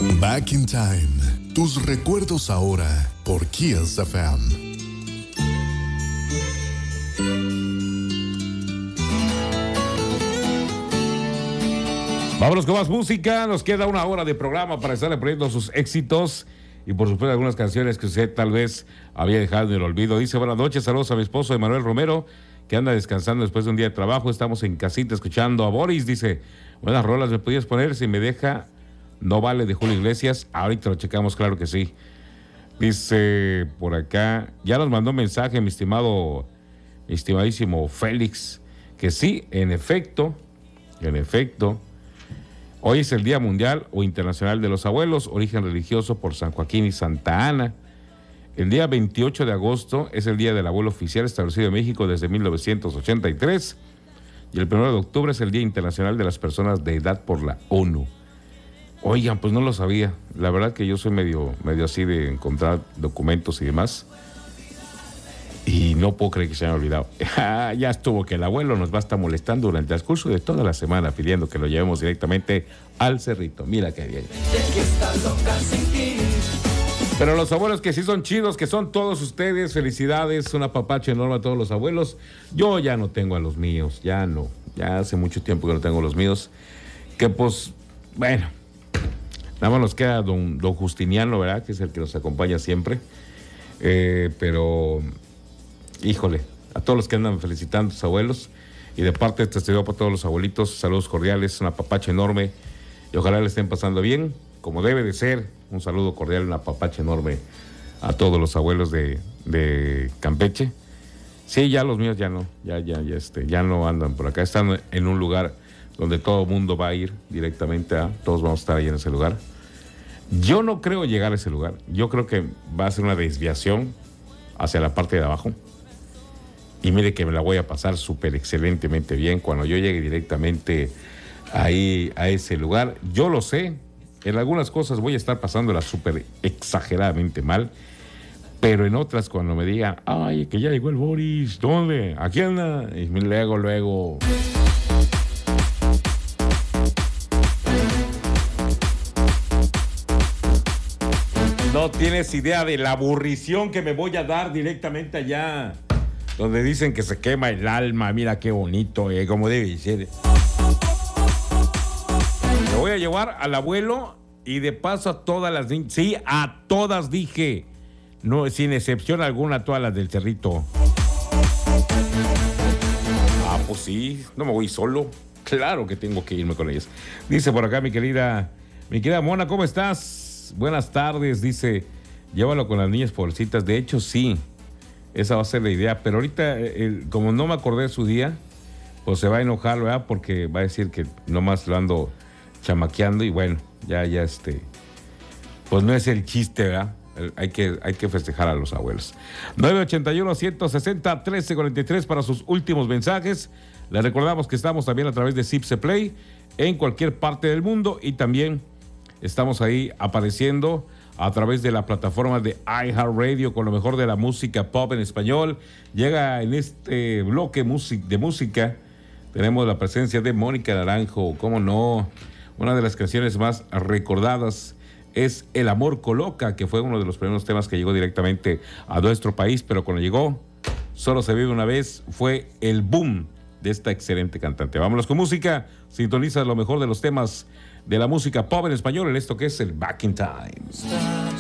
Back in Time. Tus recuerdos ahora por Kiss FM. Vámonos con más música. Nos queda una hora de programa para estarle poniendo sus éxitos y por supuesto algunas canciones que usted tal vez había dejado en el olvido. Dice: buenas noches, saludos a mi esposo Emanuel Romero, que anda descansando después de un día de trabajo. Estamos en casita escuchando a Boris. Dice: buenas rolas, ¿me podías poner? Si me deja, No Vale, de Julio Iglesias. Ahorita lo checamos, claro que sí. Dice por acá, ya nos mandó mensaje mi estimadísimo Félix, que sí, en efecto, hoy es el Día Mundial o Internacional de los Abuelos, origen religioso por San Joaquín y Santa Ana. El día 28 de agosto es el Día del Abuelo Oficial establecido en México desde 1983. Y el 1 de octubre es el Día Internacional de las Personas de Edad por la ONU. Oigan, pues no lo sabía. La verdad que yo soy medio así de encontrar documentos y demás. Y no puedo creer que se haya olvidado. Ya estuvo, que el abuelo nos va a estar molestando durante el transcurso de toda la semana pidiendo que lo llevemos directamente al cerrito. Mira qué bien. Pero los abuelos que sí son chidos, que son todos ustedes, felicidades, un apapacho enorme a todos los abuelos. Yo ya no tengo a los míos, ya no. Ya hace mucho tiempo que no tengo a los míos. Que pues, bueno, nada más nos queda don Justiniano, ¿verdad? Que es el que nos acompaña siempre. Pero... híjole, a todos los que andan felicitando a sus abuelos, y de parte de este estudio para todos los abuelitos, saludos cordiales, un apapacho enorme, y ojalá le estén pasando bien, como debe de ser. Un saludo cordial, un apapacho enorme a todos los abuelos de Campeche. Sí, ya los míos ya no, ya no andan por acá, están en un lugar donde todo el mundo va a ir directamente todos vamos a estar ahí en ese lugar. Yo no creo llegar a ese lugar, yo creo que va a ser una desviación hacia la parte de abajo. Y mire que me la voy a pasar súper excelentemente bien cuando yo llegue directamente ahí a ese lugar. Yo lo sé, en algunas cosas voy a estar pasándola súper exageradamente mal, pero en otras cuando me digan, ay, que ya llegó el Boris, ¿dónde? ¿Aquí anda? Y luego... No tienes idea de la aburrición que me voy a dar directamente allá, donde dicen que se quema el alma. Mira qué bonito, como debe ser. Me voy a llevar al abuelo y de paso a todas las niñas. Sí, a todas dije. No, sin excepción alguna, a todas las del Cerrito. Ah, pues sí, no me voy solo. Claro que tengo que irme con ellas. Dice por acá mi querida Mona, ¿cómo estás? Buenas tardes, dice, llévalo con las niñas pobrecitas. De hecho, sí. Esa va a ser la idea, pero ahorita, como no me acordé de su día, pues se va a enojar, ¿verdad? Porque va a decir que nomás lo ando chamaqueando y bueno, ya, pues no es el chiste, ¿verdad? Hay que festejar a los abuelos. 981-160-1343 para sus últimos mensajes. Les recordamos que estamos también a través de Zipse Play en cualquier parte del mundo y también estamos ahí apareciendo a través de la plataforma de iHeartRadio con lo mejor de la música pop en español. Llega en este bloque de música, tenemos la presencia de Mónica Naranjo, cómo no, una de las canciones más recordadas es El Amor Coloca, que fue uno de los primeros temas que llegó directamente a nuestro país, pero cuando llegó, Solo se vive una vez, fue el boom de esta excelente cantante. Vámonos con música, sintoniza lo mejor de los temas de la música pop en español en esto que es el Back in Time.